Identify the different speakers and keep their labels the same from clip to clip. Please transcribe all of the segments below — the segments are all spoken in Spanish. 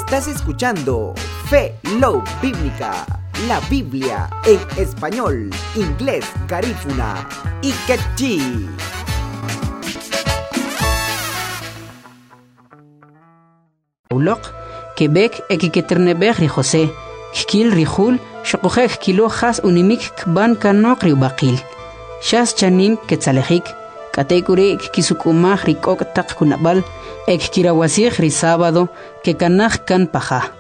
Speaker 1: Estás escuchando Fe Love Bíblica, la Biblia en español, inglés, garífuna y quechí.
Speaker 2: Ulok, Quebec, ekiketernebeg ri José, Kil rihul, Shokojek kilo has unimik kban kanok ri bakil. Shas chanim ketzalejik, Katekure kisukumah ri kok tak kunabal, ek kirawasig ri sábado, que kanaj kan paja.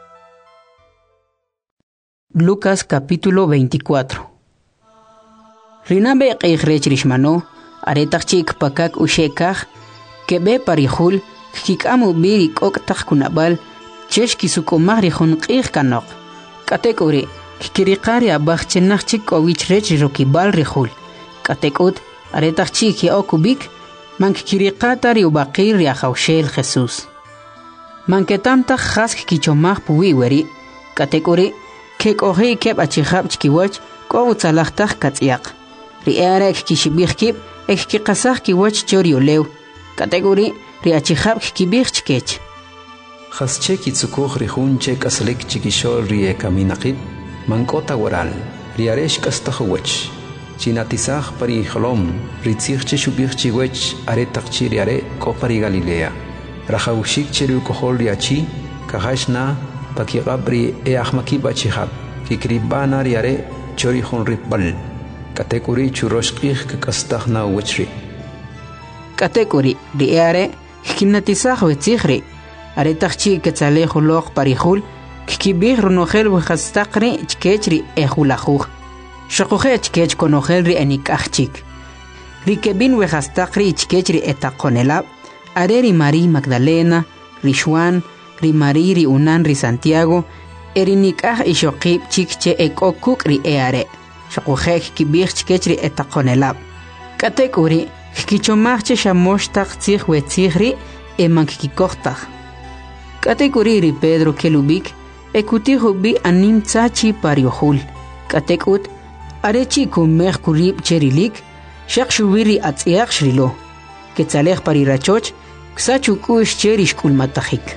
Speaker 2: Lucas capítulo 24. Rinabe qeijrech rishmano, aretak chik pakak ushekaj, kebe parihul, kikamu biri kok tak kunabal, chesh kisukumah ri junqij kanok. Katekure, kikirikari abaj chenaj chik owich rech rokibal rihul. Katekut, aretak chik ya okubik, man kikirikata ri ubaqir ri ajaushel Jesús. Man ketamta jask kichomaj puwiweri, katekure, kek ohi kep achihab chkiwach, ko utzalajtaj katziak. Ri earek kishibij kip, ek kikasaj kiwach choriolew. Katekuri, ri achihab kibij chkech.
Speaker 3: Jasche kitsukuj rihun chek aslik chikishol rie kaminaqib, mankota waral, riaresh kastajwach. Chinatisaj pari jolom, ritzij cheshubij chiwech aretak chiriare kopari Galilea. Rajaushik cheru kohol riachi, kahashna, pakigabri e ahmakib achihab, kikribana riare chorihun ripbal. Katekuri churoshkij kakastajna wechri.
Speaker 2: Katekuri, riare, kinatisaj wetzijri. Aretakchi ketzalejo log parihul, kikibij runojel wejastakri chkechri ejulajuj. Shokuje chkech konojel enikachchik. Rikebin wejastakri chkechri etakonelab, areri Mari Magdalena, Rishwan, ri Mari ri Unan ri Santiago, erinikaj ishokib chikche ekokuk ri eare. Shokuje kikibij chkechri etakonelab. Katekuri, kikichomajche shamoshtak tzij wetzijri emankikikojtaj. Katekuri Pedro kelubik, ekutijo bi anim tzachi pariohul. Katekut, arechi kumej kurib cherilik, shakshubiri atziak shrilo. Ketzalej parirachoch, ksachukush cherish kulmatajik.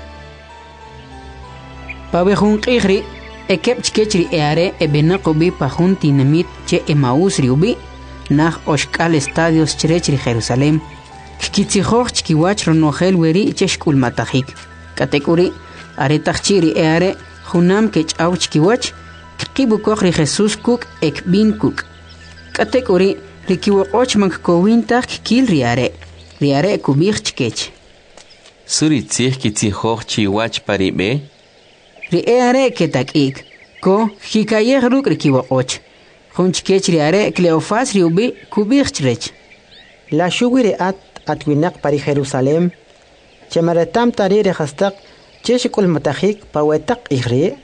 Speaker 2: Pabejun qihri, ekep chkechri eare ebenakobi pajun tinamit che Emaús riubi, nach oshkal estadios cherechri Jerusalem, kikitzijoj chkiwach ronojel weri chesh kulmatajik. Katekuri, aretakchiri eare, junam kech auchkiwach, kibukoj ri Jesús kuk ekbin kuk. Katekuri, rikiwokoch mankowintak kil riare kubij chkech.
Speaker 4: Suri tzij kitzijoj chiwach paribe?
Speaker 2: Ri eare ketakik, ko hikayej ruk rikiwokoch. Junchkech riare Cleofas riubi kubij chrech.
Speaker 5: La shuwiri atwinak pari Jerusalem, Chemaratam tari rehastak, cheshikul matajik pawetak ihri.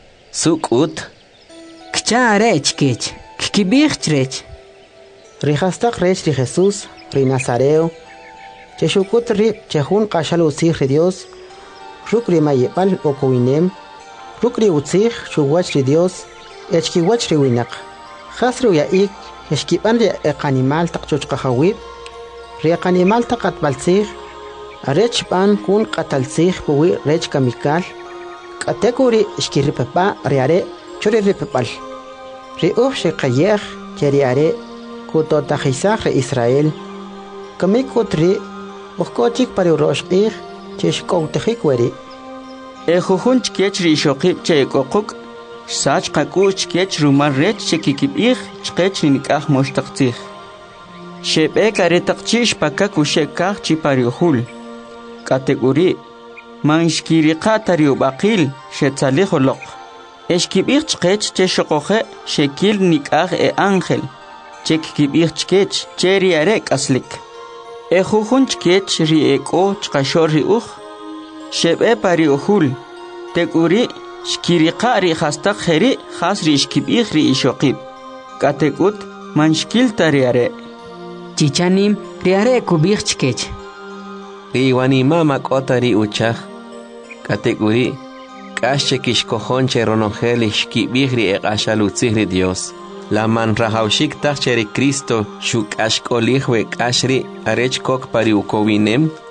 Speaker 4: Sukut.
Speaker 2: Kcha rech kech, kibij chrech.
Speaker 5: Rehastak rech ri Jesús, ri Nazareo. Cheshukut ri chehun kashal usih ri Dios. Ruk ri mayepal okuinem. Ruk ri utzih shuwach ri Dios. Echkiwach ri winak. Khasru yaik, eshkipan ri ekanimal tak chochkahawib. Ri ekanimal tak atbalzih. Arech pan kun qatalsij puwi rech kamikal. Katekuri shkiripapa riare chori ripapal. Ri shikayej cheriare kutotajisaj re Israel. Kamikutri ukochik pari roshqij cheshkoutajik weri.
Speaker 6: Ejujun chkech ri shoqib chekokuk sach qaku chkech rumar rech chekikibij chkech nikaj moshtaqtij. Shebek aretaqchish pakak ushekaj chipariuhul. Kategori manshkiriqa tariubaqil shetzalejolok. Eshkibij chkech cheshokoje shekil nikaj e ángel. Chekibij chkech cheriarek aslik. Ejujun chkech ri eko chkashor ri uj. Shebe pariuhul. Teguri shkiriqa ri hastak jeri has ri ishkibij ri ishokib. Kategut manshkil tariare.
Speaker 2: Chichanim riare kubij chkech.
Speaker 4: Riwanima makotari uchaj. Katekuri, kasche kishkojonche ronojel ishkibihri eqashalutzihri Dios. La man rajaushik tacheri Cristo shuk ashkolihwe kashri arech kok pari ukowinem.